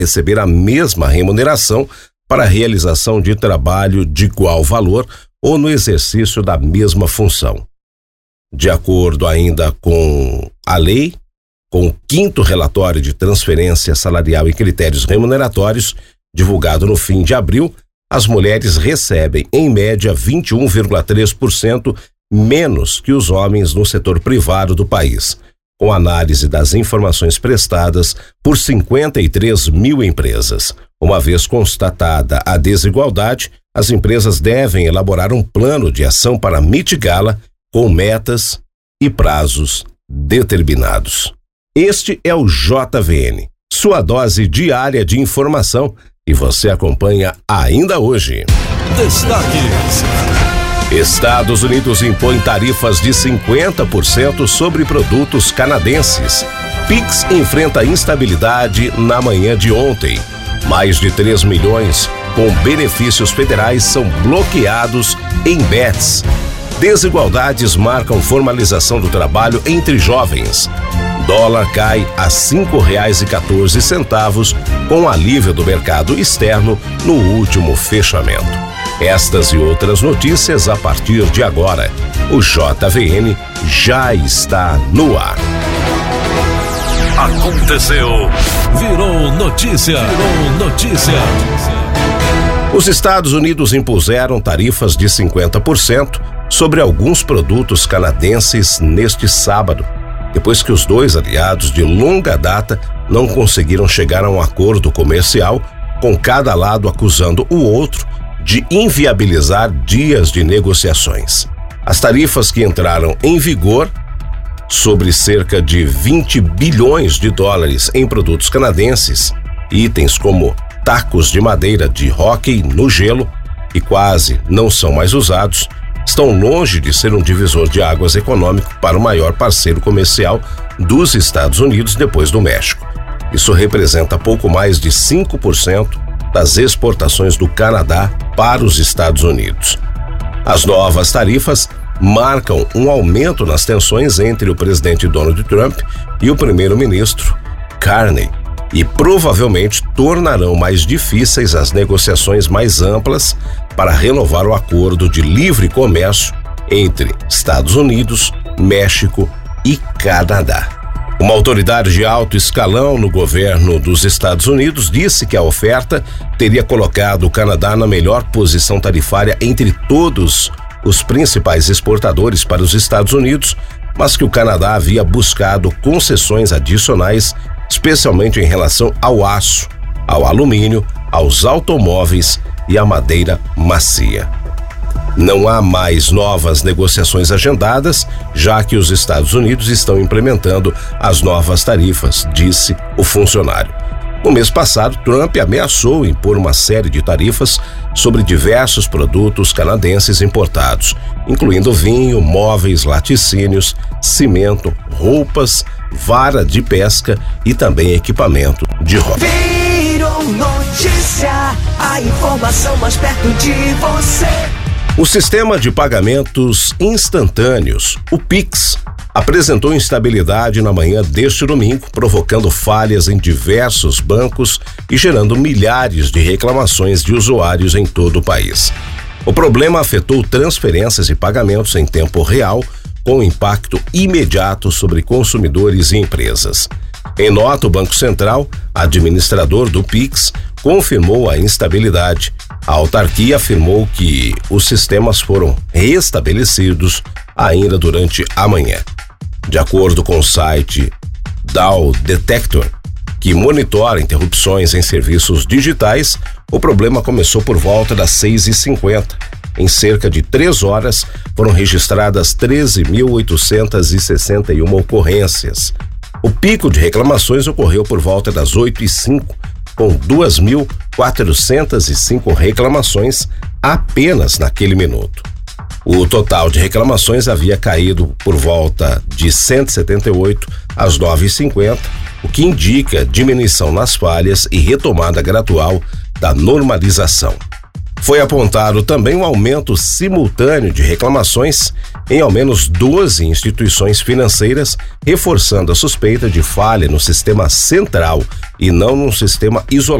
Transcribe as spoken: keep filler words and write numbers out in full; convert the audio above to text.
receber a mesma remuneração para a realização de trabalho de igual valor ou no exercício da mesma função. De acordo ainda com a lei, com o quinto relatório de transferência salarial e critérios remuneratórios, divulgado no fim de abril, as mulheres recebem, em média, vinte e um vírgula três por cento menos que os homens no setor privado do país, com análise das informações prestadas por cinquenta e três mil empresas. Uma vez constatada a desigualdade, as empresas devem elaborar um plano de ação para mitigá-la com metas e prazos determinados. Este é o J V N, sua dose diária de informação, e você acompanha ainda hoje. Destaques. Estados Unidos impõe tarifas de cinquenta por cento sobre produtos canadenses. Pix enfrenta instabilidade na manhã de ontem. Mais de três milhões com benefícios federais são bloqueados em bets. Desigualdades marcam formalização do trabalho entre jovens. Dólar cai a cinco reais e quatorze centavos com alívio do mercado externo no último fechamento. Estas e outras notícias a partir de agora. O J V N já está no ar. Aconteceu. Virou notícia. Virou notícia. Os Estados Unidos impuseram tarifas de cinquenta por cento sobre alguns produtos canadenses neste sábado, depois que os dois aliados de longa data não conseguiram chegar a um acordo comercial, com cada lado acusando o outro de inviabilizar dias de negociações. As tarifas que entraram em vigor sobre cerca de vinte bilhões de dólares em produtos canadenses, itens como tacos de madeira de hóquei no gelo, que quase não são mais usados, estão longe de ser um divisor de águas econômico para o maior parceiro comercial dos Estados Unidos depois do México. Isso representa pouco mais de cinco por cento das exportações do Canadá para os Estados Unidos. As novas tarifas marcam um aumento nas tensões entre o presidente Donald Trump e o primeiro-ministro Carney e provavelmente tornarão mais difíceis as negociações mais amplas para renovar o acordo de livre comércio entre Estados Unidos, México e Canadá. Uma autoridade de alto escalão no governo dos Estados Unidos disse que a oferta teria colocado o Canadá na melhor posição tarifária entre todos os principais exportadores para os Estados Unidos, mas que o Canadá havia buscado concessões adicionais, especialmente em relação ao aço, ao alumínio, aos automóveis e à madeira macia. Não há mais novas negociações agendadas, já que os Estados Unidos estão implementando as novas tarifas, disse o funcionário. No mês passado, Trump ameaçou impor uma série de tarifas sobre diversos produtos canadenses importados, incluindo vinho, móveis, laticínios, cimento, roupas, vara de pesca e também equipamento de roda. Virou notícia, a informação mais perto de você. O sistema de pagamentos instantâneos, o Pix, apresentou instabilidade na manhã deste domingo, provocando falhas em diversos bancos e gerando milhares de reclamações de usuários em todo o país. O problema afetou transferências e pagamentos em tempo real, com impacto imediato sobre consumidores e empresas. Em nota, o Banco Central, administrador do Pix, confirmou a instabilidade. A autarquia afirmou que os sistemas foram restabelecidos ainda durante a manhã. De acordo com o site Dow Detector, que monitora interrupções em serviços digitais, o problema começou por volta das seis e cinquenta. Em cerca de três horas, foram registradas treze mil oitocentas e sessenta e uma ocorrências. O pico de reclamações ocorreu por volta das oito e cinco, com duas mil quatrocentas e cinco reclamações apenas naquele minuto. O total de reclamações havia caído por volta de cento e setenta e oito às nove e cinquenta, o que indica diminuição nas falhas e retomada gradual da normalização. Foi apontado também um aumento simultâneo de reclamações em ao menos doze instituições financeiras, reforçando a suspeita de falha no sistema central e não num sistema isolado.